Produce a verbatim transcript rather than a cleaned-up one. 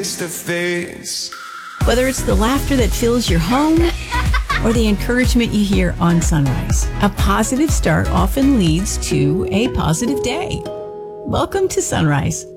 face to face. Whether it's the laughter that fills your home or the encouragement you hear on Sunrise, a positive start often leads to a positive day. Welcome to Sunrise.